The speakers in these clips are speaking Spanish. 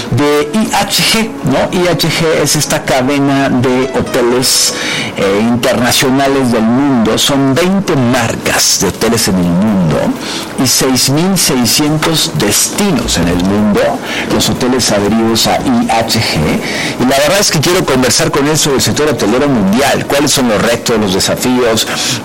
de IHG, ¿no? IHG es esta cadena de hoteles internacionales del mundo. Son 20 marcas de hoteles en el mundo y 6.600 destinos en el mundo, los hoteles adheridos a IHG. Y la verdad es que quiero conversar con él sobre el sector hotelero mundial, cuáles son los retos, los desafíos,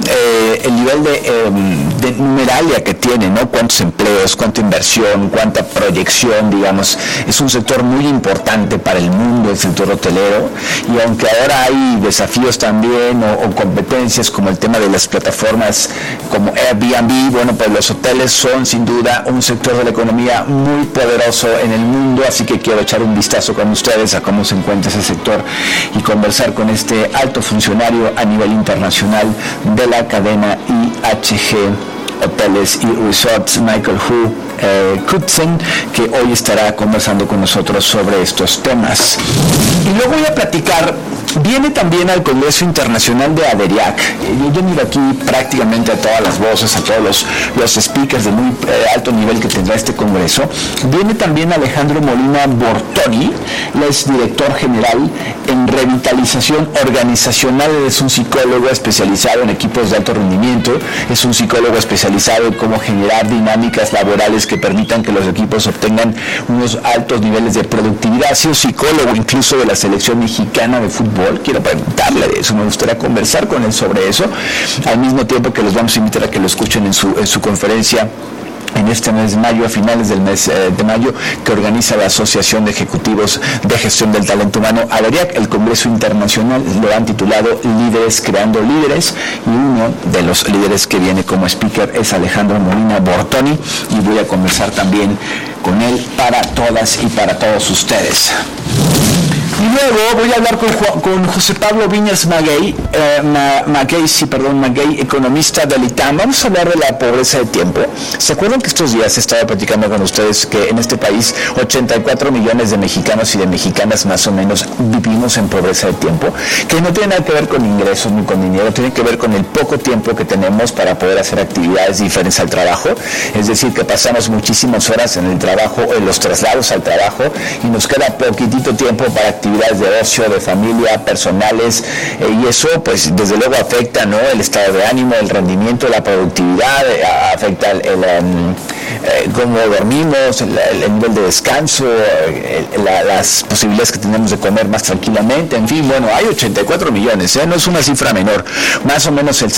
el nivel de numeralia que tiene, ¿no? Cuántos empleos, cuánta inversión, cuánta proyección, digamos. Es un sector muy importante para el mundo, el sector hotelero, y aunque ahora hay desafíos también o competencias como el tema de las plataformas como Airbnb, bueno, pues los hoteles son sin duda un sector de la economía muy poderoso en el mundo, así que quiero echar un vistazo con ustedes a cómo se encuentra ese sector y conversar con este alto funcionario a nivel internacional de la cadena IHG Hoteles y Resorts, Michael Crutzen, que hoy estará conversando con nosotros sobre estos temas. Y luego voy a platicar, viene también al Congreso Internacional de ADERIAC. Yo miro aquí prácticamente a todas las voces, a todos los speakers de muy alto nivel que tendrá este Congreso. Viene también Alejandro Molina Bortoni, él es director general en revitalización organizacional, es un psicólogo especializado en equipos de alto rendimiento, es un psicólogo especializado en cómo generar dinámicas laborales que permitan que los equipos obtengan unos altos niveles de productividad. Ha sido psicólogo incluso de la selección mexicana de fútbol. Quiero preguntarle de eso, me gustaría conversar con él sobre eso, al mismo tiempo que los vamos a invitar a que lo escuchen en su conferencia en este mes de mayo, a finales del mes de mayo, que organiza la Asociación de Ejecutivos de Gestión del Talento Humano, ADERIAC. El Congreso Internacional lo han titulado Líderes Creando Líderes, y uno de los líderes que viene como speaker es Alejandro Molina Bortoni, y voy a conversar también con él para todas y para todos ustedes. Y luego voy a hablar con José Pablo Viñas Maguey, economista del ITAM. Vamos a hablar de la pobreza de tiempo. ¿Se acuerdan que estos días estaba platicando con ustedes que en este país 84 millones de mexicanos y de mexicanas más o menos vivimos en pobreza de tiempo? Que no tiene nada que ver con ingresos ni con dinero, tiene que ver con el poco tiempo que tenemos para poder hacer actividades diferentes al trabajo. Es decir, que pasamos muchísimas horas en el trabajo, en los traslados al trabajo, y nos queda poquitito tiempo para actividades de ocio, de familia, personales, y eso pues desde luego afecta, ¿no?, el estado de ánimo, el rendimiento, la productividad, afecta cómo dormimos, el nivel de descanso, las posibilidades que tenemos de comer más tranquilamente. En fin, bueno, hay 84 millones, no es una cifra menor. Más o menos el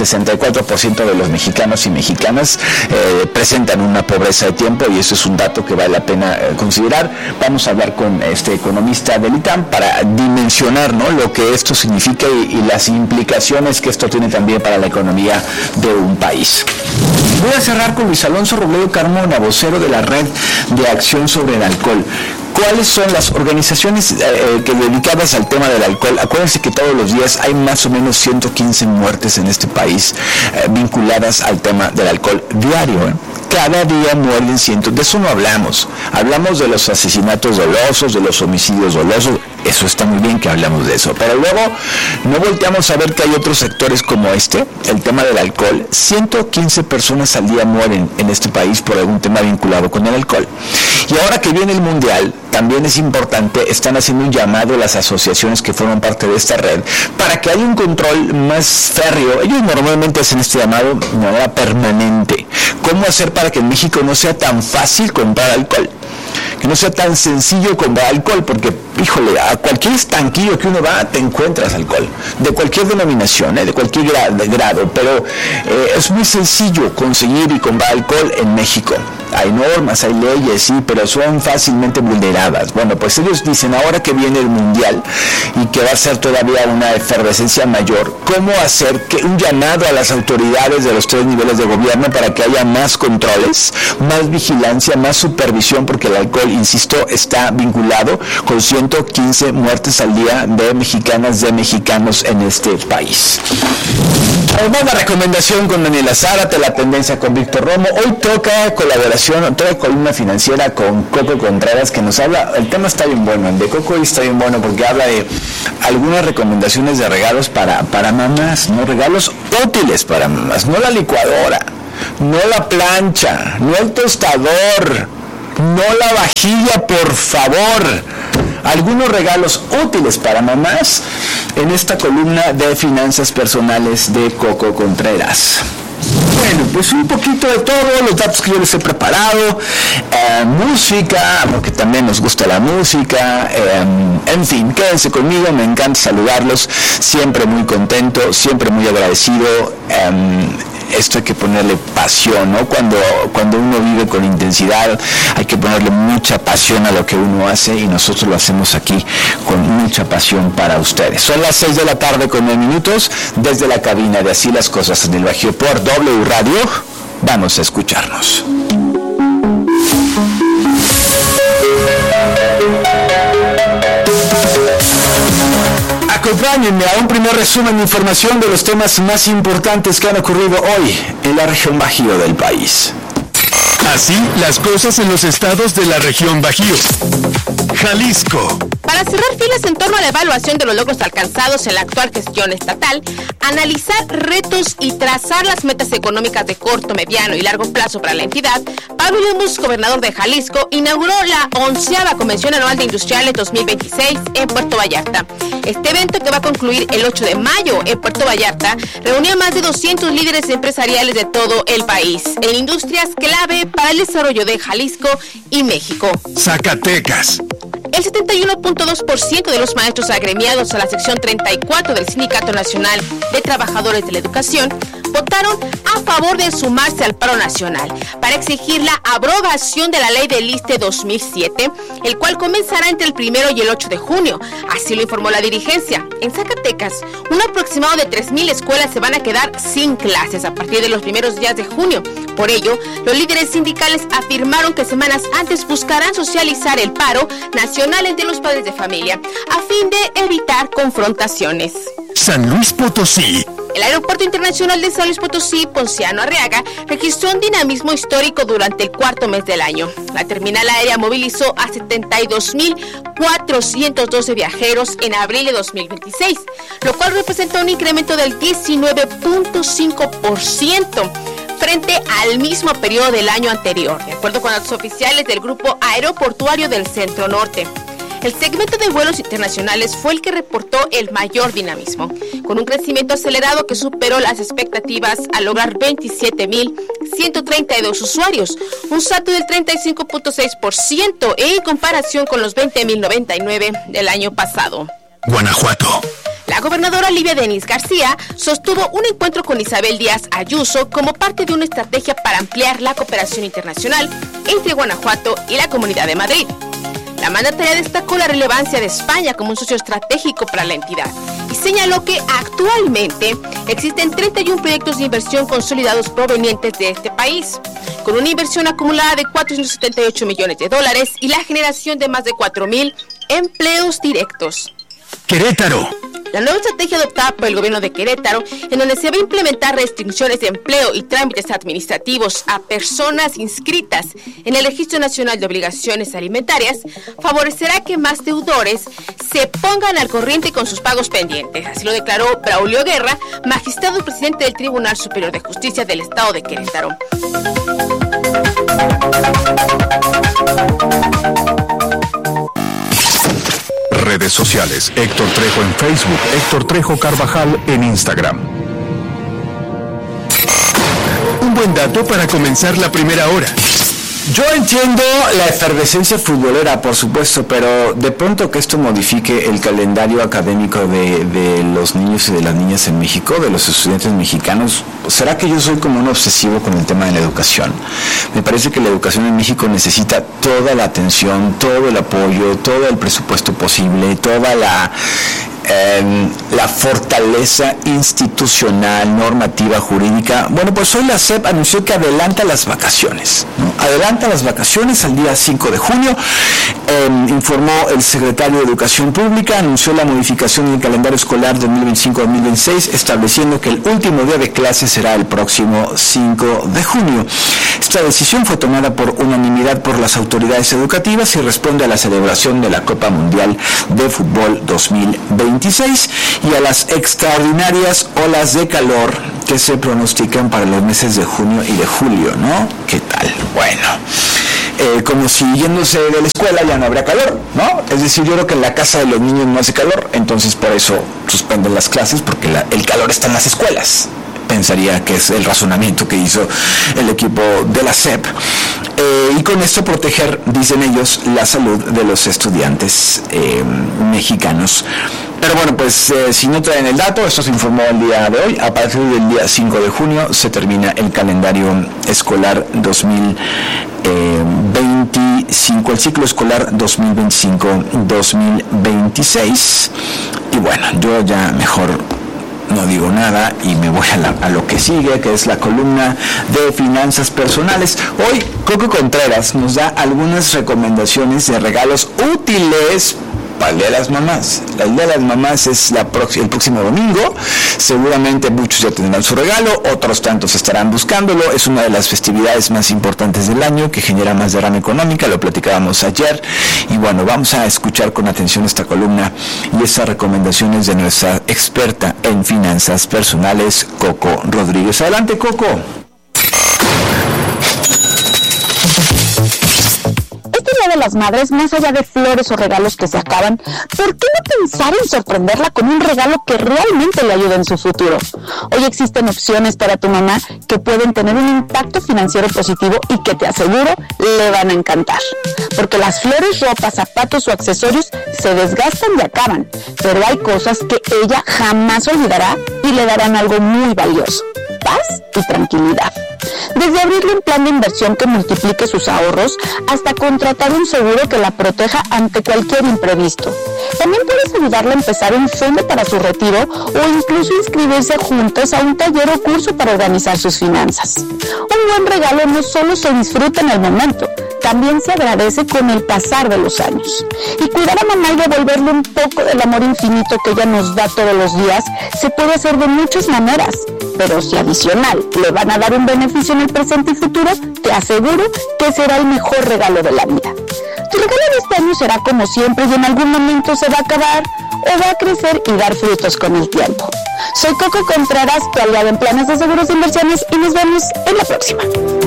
64% de los mexicanos y mexicanas presentan una pobreza de tiempo, y eso es un dato que vale la pena considerar. Vamos a hablar con este economista del ITAM para dimensionar, ¿no?, lo que esto significa y las implicaciones que esto tiene también para la economía de un país. Voy a cerrar con Luis Alonso Robledo Carmona, vocero de la Red de Acción sobre el Alcohol. ¿Cuáles son las organizaciones que dedicadas al tema del alcohol? Acuérdense que todos los días hay más o menos 115 muertes en este país vinculadas al tema del alcohol diario. Cada día mueren cientos. De eso no hablamos. Hablamos de los asesinatos dolosos, de los homicidios dolosos. Eso está muy bien que hablamos de eso. Pero luego no volteamos a ver que hay otros sectores como este, el tema del alcohol. 115 personas al día mueren en este país por algún tema vinculado con el alcohol. Y ahora que viene el Mundial, también es importante, están haciendo un llamado a las asociaciones que forman parte de esta red para que haya un control más férreo. Ellos normalmente hacen este llamado de manera permanente. ¿Cómo hacer para que en México no sea tan fácil comprar alcohol? Que no sea tan sencillo comprar alcohol, porque, híjole, a cualquier estanquillo que uno va, te encuentras alcohol, de cualquier denominación, de cualquier grado, pero es muy sencillo conseguir y comprar alcohol en México. Hay normas, hay leyes, sí, pero son fácilmente vulneradas. Bueno, pues ellos dicen, ahora que viene el Mundial y que va a ser todavía una efervescencia mayor, ¿cómo hacer un llamado a las autoridades de los 3 niveles de gobierno para que haya más controles, más vigilancia, más supervisión? Porque el alcohol, insisto, está vinculado con 115 muertes al día de mexicanas, de mexicanos en este país. Además, la recomendación con Daniela Zárate, la tendencia con Víctor Romo. Hoy toca colaboración, toda columna financiera con Coco Contreras, que nos habla, el tema está bien bueno, el de Coco está bien bueno porque habla de algunas recomendaciones de regalos para mamás, no regalos útiles para mamás, no la licuadora, no la plancha, no el tostador, no la vajilla, por favor. algunos regalos útiles para mamás en esta columna de finanzas personales de Coco Contreras. Bueno, pues un poquito de todo, los datos que yo les he preparado, música, porque también nos gusta la música, en fin, quédense conmigo, me encanta saludarlos, siempre muy contento, siempre muy agradecido. Esto hay que ponerle pasión, ¿no? Cuando uno vive con intensidad, hay que ponerle mucha pasión a lo que uno hace, y nosotros lo hacemos aquí con mucha pasión para ustedes. Son las 6 de la tarde con 9 minutos, desde la cabina de Así las Cosas en el Bajío por W Radio. Vamos a escucharnos. Acompáñenme a un primer resumen de información de los temas más importantes que han ocurrido hoy en la región Bajío del país. Así las cosas en los estados de la región Bajío. Jalisco. Para cerrar filas en torno a la evaluación de los logros alcanzados en la actual gestión estatal, analizar retos y trazar las metas económicas de corto, mediano y largo plazo para la entidad, Pablo Lemus, gobernador de Jalisco, inauguró la 11ª Convención Anual de Industriales 2026 en Puerto Vallarta. Este evento, que va a concluir el 8 de mayo en Puerto Vallarta, reunió a más de 200 líderes empresariales de todo el país, en industrias clave para el desarrollo de Jalisco y México. Zacatecas. El 71.2% de los maestros agremiados a la sección 34 del Sindicato Nacional de Trabajadores de la Educación votaron a favor de sumarse al paro nacional para exigir la abrogación de la ley del ISSSTE 2007, el cual comenzará entre el 1 y el 8 de junio. Así lo informó la dirigencia. En Zacatecas, un aproximado de 3,000 escuelas se van a quedar sin clases a partir de los primeros días de junio. Por ello, los líderes sindicales afirmaron que semanas antes buscarán socializar el paro nacional entre los padres de familia a fin de evitar confrontaciones. San Luis Potosí. El Aeropuerto Internacional de San Luis Potosí, Ponciano Arriaga, registró un dinamismo histórico durante el cuarto mes del año. La terminal aérea movilizó a 72,412 viajeros en abril de 2026, lo cual representa un incremento del 19.5% frente al mismo periodo del año anterior, de acuerdo con los oficiales del Grupo Aeroportuario del Centro Norte. El segmento de vuelos internacionales fue el que reportó el mayor dinamismo, con un crecimiento acelerado que superó las expectativas al lograr 27,132 usuarios, un salto del 35.6% en comparación con los 20,099 del año pasado. Guanajuato. La gobernadora Livia Denis García sostuvo un encuentro con Isabel Díaz Ayuso como parte de una estrategia para ampliar la cooperación internacional entre Guanajuato y la Comunidad de Madrid. La mandataria destacó la relevancia de España como un socio estratégico para la entidad y señaló que actualmente existen 31 proyectos de inversión consolidados provenientes de este país, con una inversión acumulada de $478 millones y la generación de más de 4,000 empleos directos. Querétaro. La nueva estrategia adoptada por el gobierno de Querétaro, en donde se va a implementar restricciones de empleo y trámites administrativos a personas inscritas en el Registro Nacional de Obligaciones Alimentarias, favorecerá que más deudores se pongan al corriente con sus pagos pendientes. Así lo declaró Braulio Guerra, magistrado presidente del Tribunal Superior de Justicia del Estado de Querétaro. Redes sociales. Héctor Trejo en Facebook, Héctor Trejo Carvajal en Instagram. Un buen dato para comenzar la primera hora. Yo entiendo la efervescencia futbolera, por supuesto, pero de pronto que esto modifique el calendario académico de los niños y de las niñas en México, de los estudiantes mexicanos, ¿será que yo soy como un obsesivo con el tema de la educación? Me parece que la educación en México necesita toda la atención, todo el apoyo, todo el presupuesto posible, toda la fortaleza institucional, normativa, jurídica. Bueno, pues hoy la SEP anunció que adelanta las vacaciones, ¿no? Adelanta las vacaciones al día 5 de junio, informó el secretario de Educación Pública, anunció la modificación del calendario escolar 2025-2026, estableciendo que el último día de clase será el próximo 5 de junio. Esta decisión fue tomada por unanimidad por las autoridades educativas y responde a la celebración de la Copa Mundial de Fútbol 2026 y a las extraordinarias olas de calor que se pronostican para los meses de junio y de julio, ¿no? ¿Qué tal? Bueno, como si yéndose de la escuela ya no habría calor, ¿no? Es decir, yo creo que en la casa de los niños no hace calor, entonces por eso suspenden las clases, porque el calor está en las escuelas. Pensaría que es el razonamiento que hizo el equipo de la SEP, y con esto proteger, dicen ellos, la salud de los estudiantes mexicanos. Pero bueno, pues si no traen el dato, esto se informó el día de hoy. A partir del día 5 de junio se termina el calendario escolar 2025, el ciclo escolar 2025-2026. Y bueno, yo ya mejor no digo nada y me voy a lo que sigue, que es la columna de finanzas personales. Hoy Coco Contreras nos da algunas recomendaciones de regalos útiles para el Día de las Mamás. El Día de las Mamás es el próximo domingo. Seguramente muchos ya tendrán su regalo, otros tantos estarán buscándolo. Es una de las festividades más importantes del año, que genera más derrama económica, lo platicábamos ayer. Y bueno, vamos a escuchar con atención esta columna y esas recomendaciones de nuestra experta en finanzas personales, Coco Rodríguez. Adelante, Coco. De las madres, más allá de flores o regalos que se acaban, ¿por qué no pensar en sorprenderla con un regalo que realmente le ayude en su futuro? Hoy existen opciones para tu mamá que pueden tener un impacto financiero positivo y que te aseguro le van a encantar. Porque las flores, ropas, zapatos o accesorios se desgastan y acaban, pero hay cosas que ella jamás olvidará y le darán algo muy valioso: paz y tranquilidad. Desde abrirle un plan de inversión que multiplique sus ahorros hasta contratar un seguro que la proteja ante cualquier imprevisto. También puedes ayudarle a empezar un fondo para su retiro o incluso inscribirse juntos a un taller o curso para organizar sus finanzas. Un buen regalo no solo se disfruta en el momento, también se agradece con el pasar de los años. Y cuidar a mamá y devolverle un poco del amor infinito que ella nos da todos los días se puede hacer de muchas maneras. Pero si adicional le van a dar un beneficio en el presente y futuro, te aseguro que será el mejor regalo de la vida. Tu regalo de este año será como siempre y en algún momento se va a acabar o va a crecer y dar frutos con el tiempo. Soy Coco Contreras, tu aliada en planes de seguros de inversiones, y nos vemos en la próxima.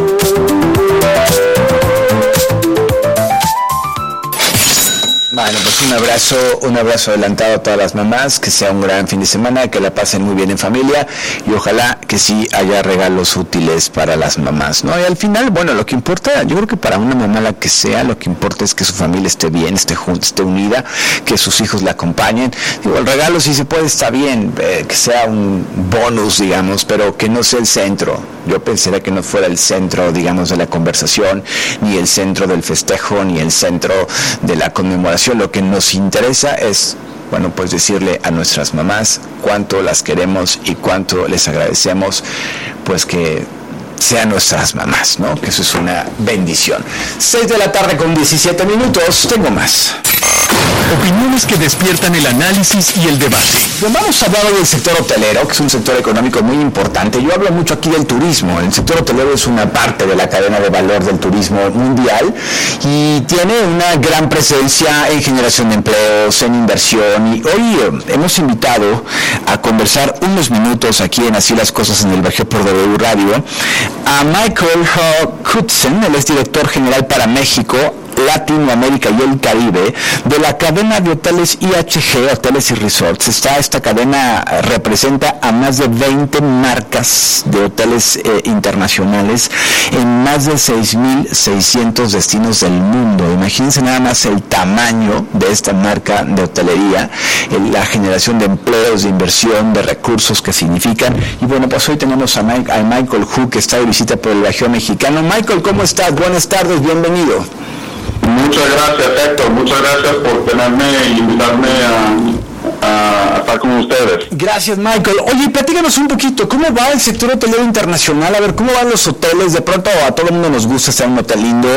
Bueno, pues un abrazo adelantado a todas las mamás, que sea un gran fin de semana, que la pasen muy bien en familia y ojalá que sí haya regalos útiles para las mamás, ¿no? Y al final, bueno, lo que importa, yo creo que para una mamá la que sea, lo que importa es que su familia esté bien, esté junta, esté unida, que sus hijos la acompañen. Digo, el regalo si se puede está bien, que sea un bonus, digamos, pero que no sea el centro. Yo pensaría que no fuera el centro, digamos, de la conversación, ni el centro del festejo, ni el centro de la conmemoración. Lo que nos interesa es, bueno, pues decirle a nuestras mamás cuánto las queremos y cuánto les agradecemos, pues que sean nuestras mamás, ¿no? Que eso es una bendición. 6:17 p.m, tengo más. Opiniones que despiertan el análisis y el debate. Vamos a hablar hoy del sector hotelero, que es un sector económico muy importante. Yo hablo mucho aquí del turismo. El sector hotelero es una parte de la cadena de valor del turismo mundial y tiene una gran presencia en generación de empleos, en inversión. Y hoy hemos invitado a conversar unos minutos aquí en Así las Cosas en el Bajío por W Radio a Michael Hudson, él es director general para México, Latinoamérica y el Caribe de la cadena de hoteles IHG, Hoteles y Resorts. Esta cadena representa a más de 20 marcas de hoteles internacionales en más de 6,600 destinos del mundo. Imagínense nada más el tamaño de esta marca de hotelería, la generación de empleos, de inversión, de recursos que significan. Y bueno, pues hoy tenemos a Michael Hu, que está de visita por el Bajío mexicano. Michael, ¿cómo estás? Buenas tardes, bienvenido. Muchas gracias, Héctor. Muchas gracias por tenerme y invitarme a estar con ustedes. Gracias, Michael. Oye, platícanos un poquito, ¿cómo va el sector hotelero internacional? A ver, ¿cómo van los hoteles? De pronto a todo el mundo nos gusta estar en un hotel lindo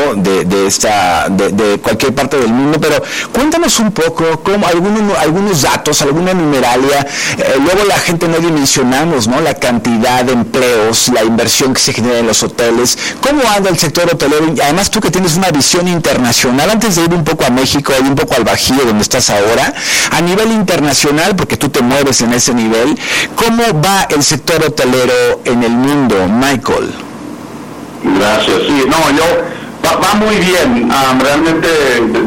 de cualquier parte del mundo, pero cuéntanos un poco, cómo, algunos datos, alguna numeralia. Luego la gente no dimensionamos, ¿no? La cantidad de empleos, la inversión que se genera en los hoteles. ¿Cómo anda el sector hotelero? Y además tú que tienes una visión internacional, antes de ir un poco a México y un poco al Bajío, donde estás ahora, a nivel internacional, porque tú te mueves en ese nivel, ¿cómo va el sector hotelero en el mundo, Michael? Gracias. Sí, no, Va muy bien, realmente